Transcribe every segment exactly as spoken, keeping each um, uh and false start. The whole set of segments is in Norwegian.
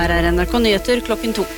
her er N R K Nyheter klokken to.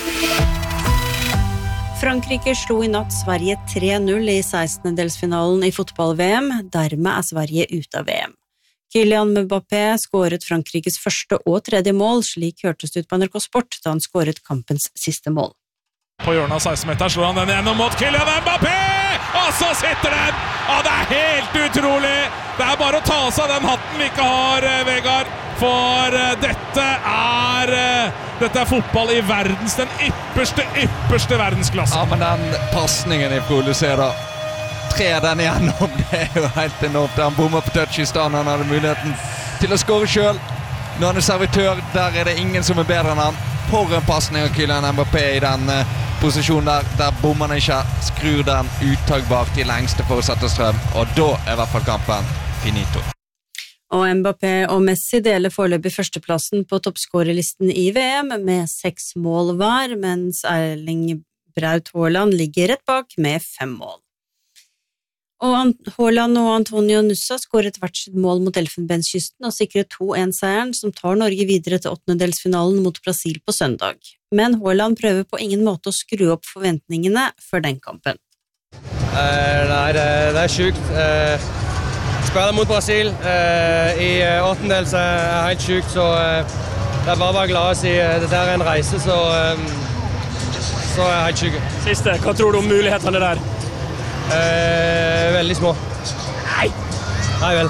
Frankrike slo i natt Sverige tre null i sekstendedelsfinalen i fotball-V M, dermed er Sverige ute av V M. Kylian Mbappé skåret Frankrikes første og tredje mål, slik hørtes det ut på N R K Sport da han skåret kampens siste mål. På hjørnet av seksten-meteren slår han den gjennom mot Kylian Mbappé, og så sitter den! Ja, det er helt utrolig! Det er bare å ta av seg den hatten vi ikke har, Vegard, for dette er, dette er fotball i verdens, den ypperste, ypperste verdensklasse. Ja, men den passningen i Frode ser da, tre den igjennom, det er jo helt enormt. Han bommer på touch i stand, han hadde muligheten til å skåre selv. Når han er servitør, der er det ingen som er bedre enn han. For en passning av Kylian Mbappé i den uh, posisjonen der, der bommer han ikke, skrur den uttagbar til lengste for å sette strøm, og da er i hvert fall kampen finito. Og Mbappé og Messi deler foreløpig førsteplassen på toppskårerlisten i V M med seks mål hver, mens Erling Braut Haaland ligger rett bak med fem mål. Og Haaland og Antonio Nusa skåret hvert sitt mål mot Elfenbenskysten og sikret to en seieren som tar Norge videre til åttendedelsfinalen mot Brasil på søndag. Men Haaland prøver på ingen måte å skru opp forventningene for den kampen. Uh, nei, det, det er sykt. Uh, spiller mot Brasil uh, i åttendels er helt sykt, så uh, det er bare å være glad å si uh, det der er en reise, så, um, så er jeg helt sykt. Siste, hva tror du om mulighetene der? Uh, veldig små. Nei! Nei vel.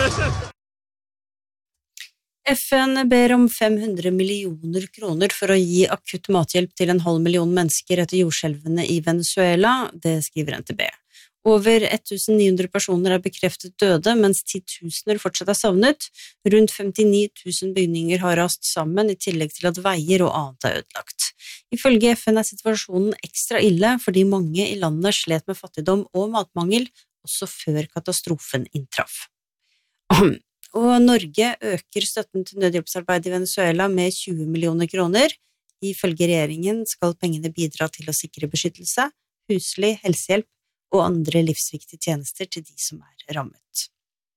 F N ber om fem hundre millioner kroner for å gi akutt mathjelp til en halv million mennesker etter jordskjelvene i Venezuela, det skriver N T B. Over tusen ni hundre personer er bekreftet døde, mens titusener fortsatt er savnet. Rundt femtini tusen bygninger har rast sammen, i tillegg til at veier og annet er ødelagt. Ifølge F N er situasjonen ekstra ille fordi mange i landet slet med fattigdom og matmangel, også før katastrofen inntraff. Og Norge øker støtten til nødhjelpsarbeid i Venezuela med tjue millioner kroner. Ifølge regjeringen skal pengene bidra til å sikre beskyttelse, husly, helsehjelp og andre livsviktige tjenester til de som er rammet.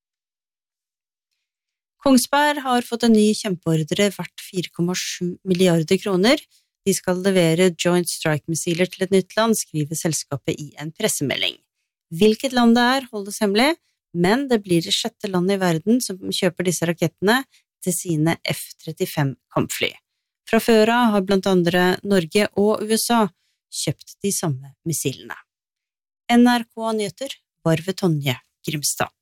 Kongsberg har fått en ny kjempeordre verdt fire komma sju milliarder kroner. De skal levere Joint Strike-missiler til et nytt land, skriver selskapet i en pressemelding. Hvilket land det er, holdes hemmelig, men det blir det sjette landet i verden som kjøper disse rakettene til sine F trettifem kampfly. Fra før av har blant andre Norge og U S A kjøpt de samme missilene. N R K Nyheter var ved Tonje Grimstad.